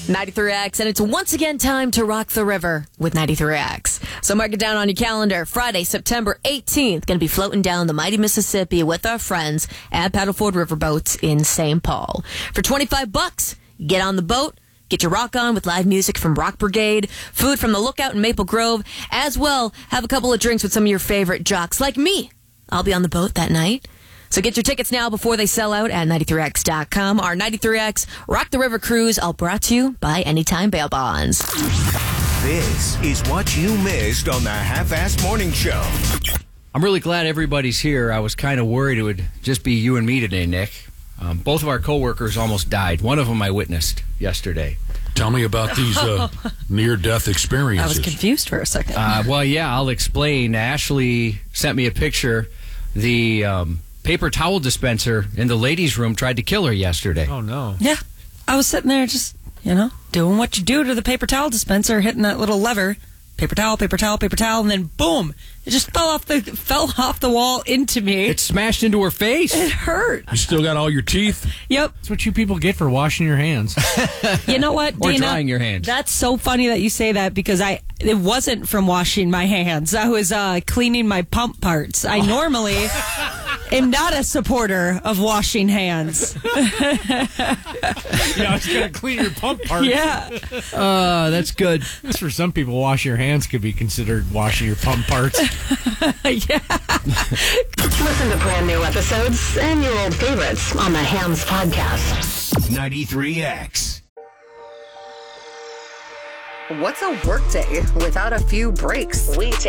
93X, and it's once again time to rock the river with 93X. So mark it down on your calendar. Friday, September 18th, going to be floating down the mighty Mississippi with our friends at Paddleford Riverboats in St. Paul. For $25, get on the boat, get your rock on with live music from Rock Brigade, food from the Lookout in Maple Grove, as well have a couple of drinks with some of your favorite jocks like me. I'll be on the boat that night. So get your tickets now before they sell out at 93x.com. Our 93X Rock the River Cruise, all brought to you by Anytime Bail Bonds. This is what you missed on the Half-Assed Morning Show. I'm really glad everybody's here. I was kind of worried it would just be you and me today, Nick. Both of our coworkers almost died. One of them I witnessed yesterday. Tell me about these near-death experiences. I was confused for a second. Well, yeah, I'll explain. Ashley sent me a picture. The paper towel dispenser in the ladies' room tried to kill her yesterday. Oh, no. Yeah. I was sitting there just, doing what you do to the paper towel dispenser, hitting that little lever. Paper towel, paper towel, paper towel, and then boom! It just fell off the wall into me. It smashed into her face. It hurt. You still got all your teeth? Yep. That's what you people get for washing your hands. You know what, Or Dana? drying your hands. That's so funny that you say that because it wasn't from washing my hands. I was cleaning my pump parts. I normally am not a supporter of washing hands. Yeah, I was going to clean your pump parts. Yeah. That's good. That's for some people, wash your hands could be considered washing your pump parts. Yeah. Listen to brand new episodes and your old favorites on the Hams Podcast. 93X. What's a workday without a few breaks? Weekday